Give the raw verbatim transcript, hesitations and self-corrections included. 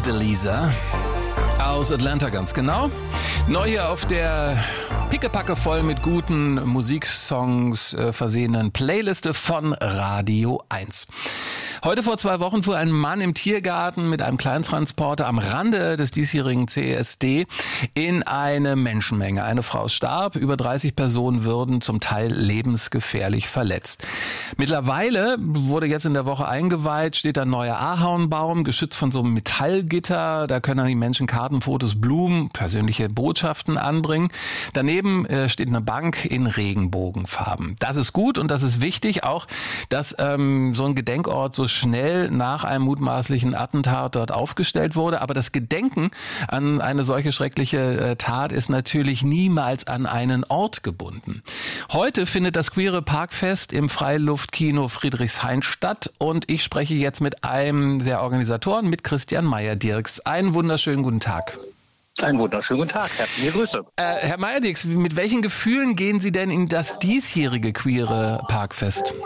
Delisa aus Atlanta, ganz genau. Neu hier auf der pickepacke voll mit guten Musiksongs äh, versehenen Playliste von Radio eins. Heute vor zwei Wochen fuhr ein Mann im Tiergarten mit einem Kleintransporter am Rande des diesjährigen C S D in eine Menschenmenge. Eine Frau starb, über dreißig Personen würden zum Teil lebensgefährlich verletzt. Mittlerweile wurde jetzt in der Woche eingeweiht, steht ein neuer Ahornbaum, geschützt von so einem Metallgitter. Da können die Menschen Karten, Fotos, Blumen, persönliche Botschaften anbringen. Daneben äh, steht eine Bank in Regenbogenfarben. Das ist gut und das ist wichtig, auch dass ähm, so ein Gedenkort so schnell nach einem mutmaßlichen Attentat dort aufgestellt wurde. Aber das Gedenken an eine solche schreckliche äh, Tat ist natürlich niemals an einen Ort gebunden. Heute findet das Queere Parkfest im Freiluftkino Friedrichshain statt und ich spreche jetzt mit einem der Organisatoren, mit Christian Meyer-Dirks. Einen wunderschönen guten Tag. Einen wunderschönen guten Tag, herzliche Grüße. Äh, Herr Meyer-Dirks, mit welchen Gefühlen gehen Sie denn in das diesjährige Queere Parkfest?